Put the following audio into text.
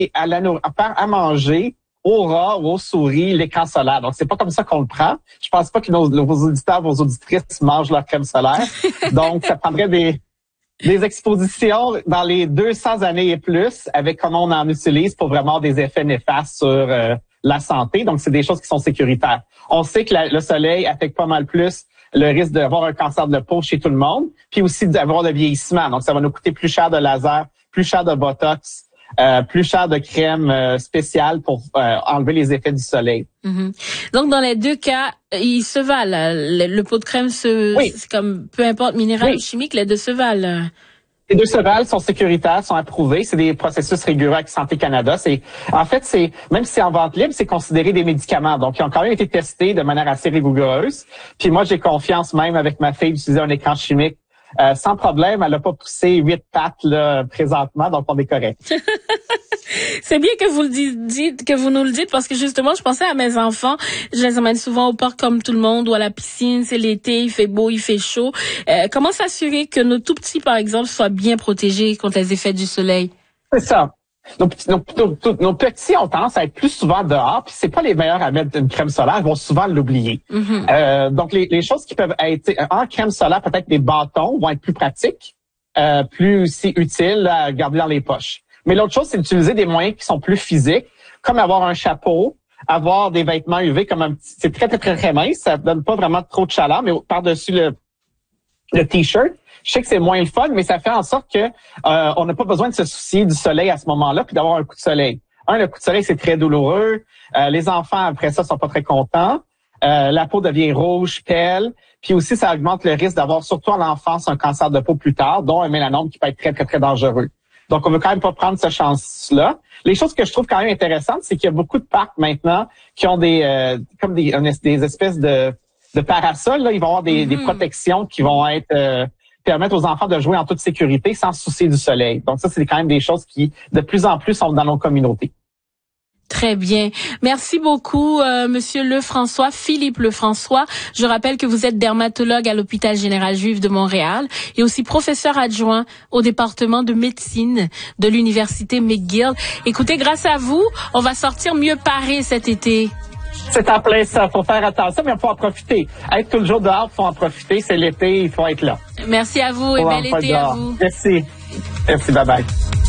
à manger aux rats ou aux souris l'écran solaire. Donc, c'est pas comme ça qu'on le prend. Je pense pas que nos auditeurs, vos auditrices mangent leur crème solaire. Donc, ça prendrait des expositions dans les 200 années et plus avec comment on en utilise pour vraiment des effets néfastes sur la santé. Donc, c'est des choses qui sont sécuritaires. On sait que le soleil affecte pas mal plus le risque d'avoir un cancer de peau chez tout le monde, puis aussi d'avoir le vieillissement. Donc, ça va nous coûter plus cher de laser, plus cher de botox, plus cher de crème spéciale pour enlever les effets du soleil. Mm-hmm. Donc, dans les deux cas, ils se valent. Le pot de crème, oui. C'est comme, peu importe, minéral ou chimique, les deux se valent. Les deux se valent, sont sécuritaires, sont approuvés. C'est des processus rigoureux avec Santé Canada. Même si c'est en vente libre, c'est considéré des médicaments. Donc, ils ont quand même été testés de manière assez rigoureuse. Puis moi, j'ai confiance même avec ma fille d'utiliser un écran chimique sans problème. Elle n'a pas poussé 8 pattes là, présentement, donc on est correct. C'est bien que vous nous le dites, parce que justement, je pensais à mes enfants. Je les emmène souvent au parc comme tout le monde ou à la piscine. C'est l'été, il fait beau, il fait chaud. Comment s'assurer que nos tout petits, par exemple, soient bien protégés contre les effets du soleil? C'est ça. Nos petits ont tendance à être plus souvent dehors, puis c'est pas les meilleurs à mettre une crème solaire, ils vont souvent l'oublier. Mm-hmm. Donc les choses qui peuvent être en crème solaire, peut-être des bâtons vont être plus pratiques, plus aussi utiles à garder dans les poches. Mais l'autre chose, c'est d'utiliser des moyens qui sont plus physiques, comme avoir un chapeau, avoir des vêtements UV comme un petit, c'est très, très, très, très mince, ça donne pas vraiment trop de chaleur, mais par-dessus le t-shirt, je sais que c'est moins le fun, mais ça fait en sorte que on n'a pas besoin de se soucier du soleil à ce moment-là, puis d'avoir un coup de soleil. Le coup de soleil, c'est très douloureux. Les enfants, après ça, sont pas très contents. La peau devient rouge, pâle. Puis aussi, ça augmente le risque d'avoir, surtout à l'enfance, un cancer de peau plus tard, dont un mélanome qui peut être très, très, très dangereux. Donc, on veut quand même pas prendre cette chance-là. Les choses que je trouve quand même intéressantes, c'est qu'il y a beaucoup de parcs maintenant qui ont des espèces de parasols. Là. Ils vont avoir des protections qui vont être permettre aux enfants de jouer en toute sécurité sans se soucier du soleil. Donc ça, c'est quand même des choses qui, de plus en plus, sont dans nos communautés. Très bien. Merci beaucoup, Monsieur Lefrançois, Philippe Lefrançois. Je rappelle que vous êtes dermatologue à l'Hôpital Général Juif de Montréal et aussi professeur adjoint au département de médecine de l'Université McGill. Écoutez, grâce à vous, on va sortir mieux parés cet été. C'est en plein ça. Faut faire attention, mais il faut en profiter. Être tout le jour dehors, il faut en profiter. C'est l'été, il faut être là. Merci à vous et bel été à vous. Merci. Merci, bye bye.